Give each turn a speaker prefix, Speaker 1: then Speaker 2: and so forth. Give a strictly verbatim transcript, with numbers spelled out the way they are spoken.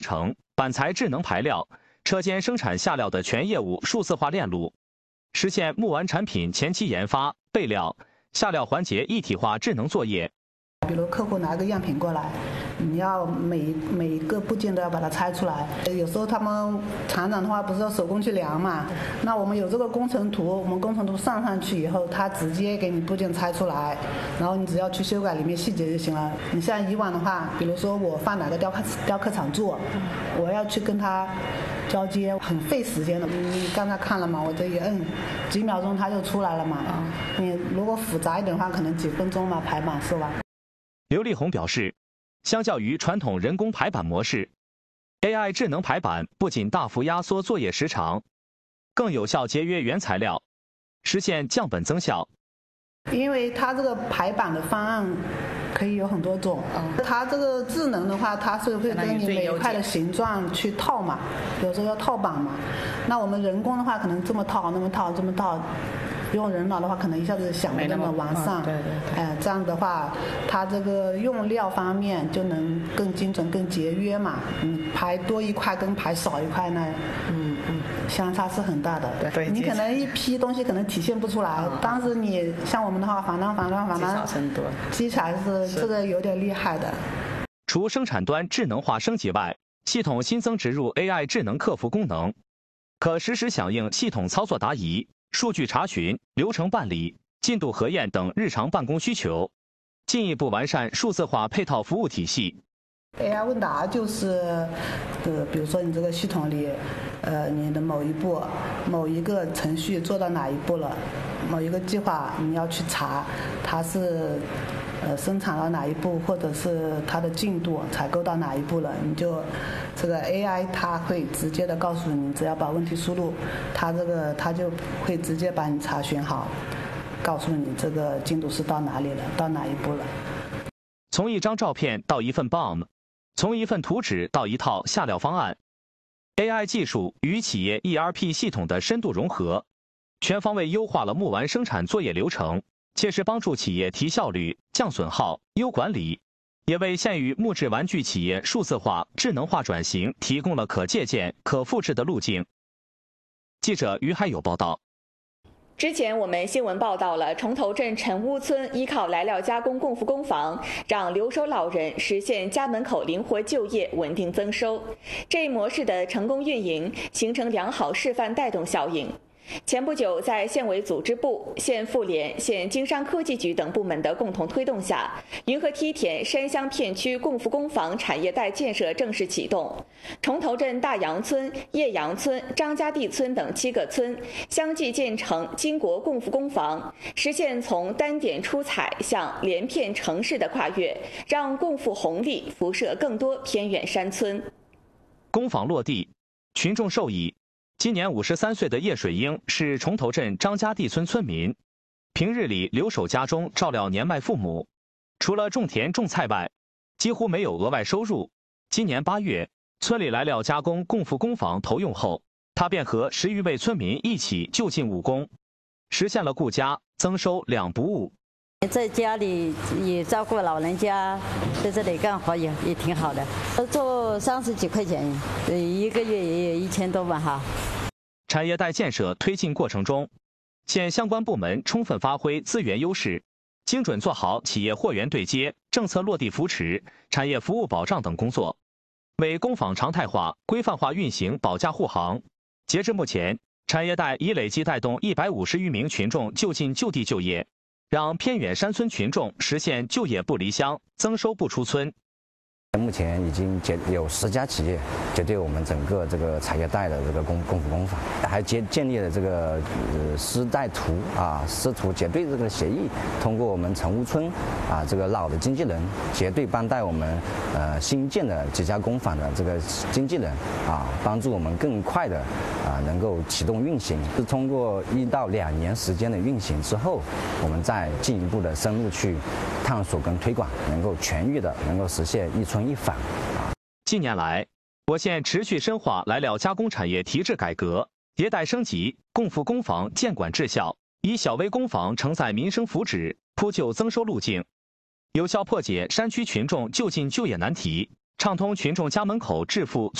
Speaker 1: 成板材智能排料、车间生产下料的全业务数字化链路，实现木完产品前期研发、备料、下料环节一体化智能作业。
Speaker 2: 比如客户拿个样品过来，你要每每一个部件都要把它拆出来。有时候他们厂长的话不是要手工去量嘛，那我们有这个工程图，我们工程图上上去以后，他直接给你部件拆出来，然后你只要去修改里面细节就行了。你像以往的话，比如说我放哪个雕刻雕刻厂做，我要去跟他交接，很费时间的。你刚才看了嘛，我这一摁，几秒钟它就出来了嘛。你如果复杂一点的话，可能几分钟嘛排版是吧？
Speaker 1: 刘丽红表示，相较于传统人工排版模式 ，A I 智能排版不仅大幅压缩作业时长，更有效节约原材料，实现降本增效。
Speaker 2: 因为它这个排版的方案可以有很多种，它这个智能的话，它是会跟你每一块的形状去套嘛，有时候要套版嘛。那我们人工的话，可能这么套、那么套、这么套。用人脑的话，可能一下子想不那么完善，
Speaker 3: 对对对，
Speaker 2: 呃，这样的话，它这个用料方面就能更精准、更节约嘛。嗯，排多一块跟排少一块呢，嗯嗯，相差是很大的。
Speaker 3: 对，
Speaker 2: 你可能一批东西可能体现不出来，当时你像我们的话，反正反正反正积起来是这个有点厉害的。
Speaker 1: 除生产端智能化升级外，系统新增植入 A I 智能客服功能，可实时响应系统操作答疑、数据查询、流程办理、进度核验等日常办公需求，进一步完善数字化配套服务体系。
Speaker 2: A I 问答就是，呃，比如说你这个系统里，呃，你的某一步、某一个程序做到哪一步了，某一个计划你要去查，它是，呃，生产到哪一步，或者是它的进度采购到哪一步了，你就，这个 A I 它会直接的告诉你，只要把问题输入，它这个它就会直接把你查询好，告诉你这个进度是到哪里了，到哪一步了。
Speaker 1: 从一张照片到一份 B O M， 从一份图纸到一套下料方案 ，A I 技术与企业 E R P 系统的深度融合，全方位优化了木完生产作业流程，切实帮助企业提效率、降损耗、优管理，也为现有木质玩具企业数字化、智能化转型提供了可借鉴、可复制的路径。记者于海有报道。
Speaker 4: 之前我们新闻报道了崇头镇陈屋村依靠来料加工共付工房，让留守老人实现家门口灵活就业、稳定增收。这一模式的成功运营，形成良好示范带动效应。前不久，在县委组织部、县妇联、县经商科技局等部门的共同推动下，云和梯田山乡片区共付工房产业带建设正式启动。崇头镇大杨村、叶杨村、张家地村等七个村相继建成金国共付工房，实现从单点出彩向连片城市的跨越，让共付红利辐射更多偏远山村。
Speaker 1: 工坊落地，群众受益。今年五十三岁的叶水英是崇头镇张家地村村民，平日里留守家中照料年迈父母，除了种田种菜外，几乎没有额外收入。今年八月，村里来料加工共付工房投用后，他便和十余位村民一起就近务工，实现了顾家增收两不误。
Speaker 5: 在家里也照顾老人家，在这里干活也也挺好的，做三十几块钱，一个月也有一千多吧哈。
Speaker 1: 产业带建设推进过程中，县相关部门充分发挥资源优势，精准做好企业货源对接、政策落地扶持、产业服务保障等工作，为工坊常态化、规范化运行保驾护航。截至目前，产业带已累计带动一百五十余名群众就近就地就业，让偏远山村群众实现就业不离乡、增收不出村。
Speaker 6: 目前已经结有十家企业结对我们整个这个产业带的这个共共付工坊，还建建立了这个呃师带徒啊师徒结对这个协议，通过我们陈屋村啊这个老的经纪人结对帮带我们呃新建的几家工坊的这个经纪人啊，帮助我们更快的啊能够启动运行。是通过一到两年时间的运行之后，我们再进一步的深入去探索跟推广，能够全域的能够实现一村一坊。
Speaker 1: 近年来，我县持续深化来料加工产业提质改革，迭代升级共付工坊监管治效，以小微工坊承载民生福祉，铺就增收路径，有效破解山区群众就近就业难题， 畅通群众家门口致富